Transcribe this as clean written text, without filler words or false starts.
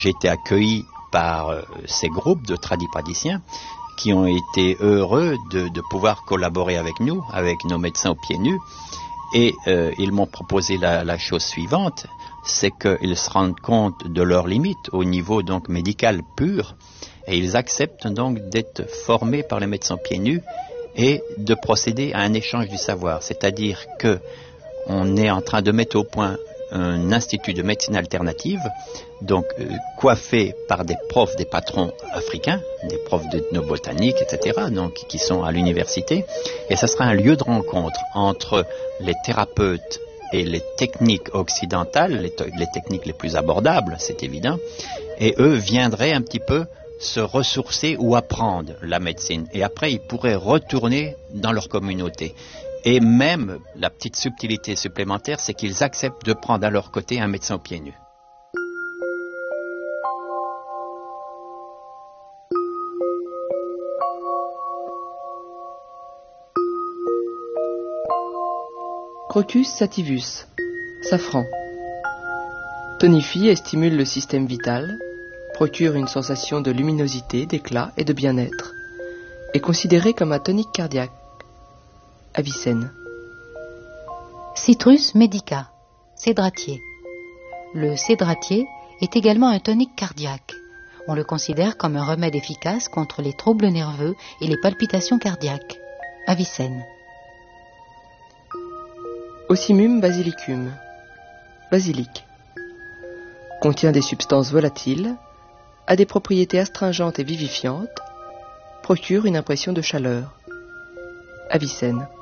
J'ai été accueilli par ces groupes de tradipraticiens qui ont été heureux de pouvoir collaborer avec nous, avec nos médecins aux pieds nus. Et ils m'ont proposé la chose suivante, c'est qu'ils se rendent compte de leurs limites au niveau donc médical pur, et ils acceptent donc d'être formés par les médecins pieds nus et de procéder à un échange du savoir. C'est-à-dire que on est en train de mettre au point un institut de médecine alternative, donc coiffé par des profs, des patrons africains, des profs d'ethnobotanique, etc., donc qui sont à l'université, et ça sera un lieu de rencontre entre les thérapeutes et les techniques occidentales, les techniques les plus abordables, c'est évident, et eux viendraient un petit peu se ressourcer ou apprendre la médecine, et après ils pourraient retourner dans leur communauté. Et même, la petite subtilité supplémentaire, c'est qu'ils acceptent de prendre à leur côté un médecin aux pieds nus. Crocus sativus, safran. Tonifie et stimule le système vital, procure une sensation de luminosité, d'éclat et de bien-être. Est considéré comme un tonique cardiaque. Avicenne. Citrus medica, cédratier. Le cédratier est également un tonique cardiaque. On le considère comme un remède efficace contre les troubles nerveux et les palpitations cardiaques. Avicenne. Ocimum basilicum, basilic. Contient des substances volatiles, a des propriétés astringentes et vivifiantes, procure une impression de chaleur. Avicenne.